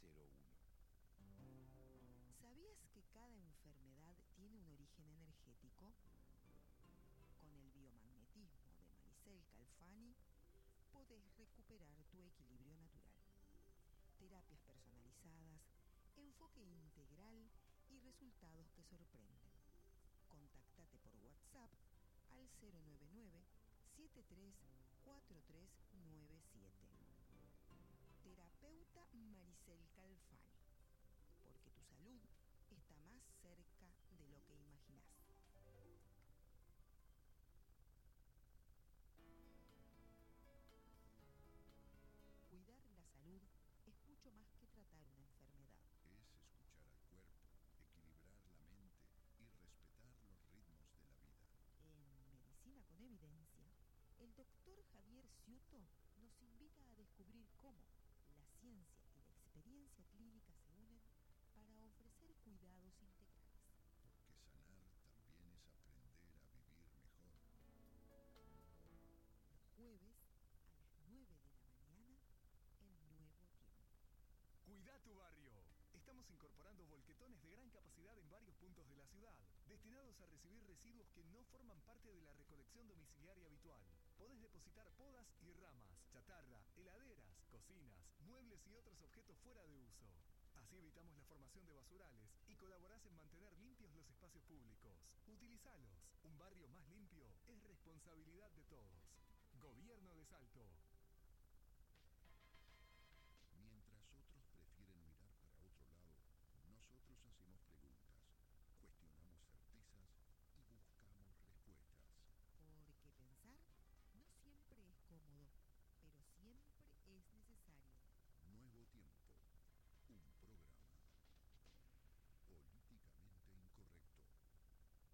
¿Sabías que cada enfermedad tiene un origen energético? Con el biomagnetismo de Maricel Calfani podés recuperar tu equilibrio natural. Terapias personalizadas, enfoque integral y resultados que sorprenden. Contactate por WhatsApp al 099-734397. Terapeuta Maricel Calfani, porque tu salud está más cerca de lo que imaginás. Cuidar la salud es mucho más que tratar una enfermedad. Es escuchar al cuerpo, equilibrar la mente y respetar los ritmos de la vida. En Medicina con Evidencia, el doctor Javier Ciuto nos invita a descubrir cómo la ciencia y la experiencia clínica se unen para ofrecer cuidados integrales. Porque sanar también es aprender a vivir mejor. Los jueves a las 9 de la mañana, El Nuevo Tiempo. Cuida tu barrio. Estamos incorporando volquetones de gran capacidad en varios puntos de la ciudad, destinados a recibir residuos que no forman parte de la recolección domiciliaria habitual. Podés depositar podas y ramas, chatarra, heladeras, cocinas, muebles y otros objetos fuera de uso. Así evitamos la formación de basurales y colaborás en mantener limpios los espacios públicos. Utilizalos. Un barrio más limpio es responsabilidad de todos. Gobierno de Salto.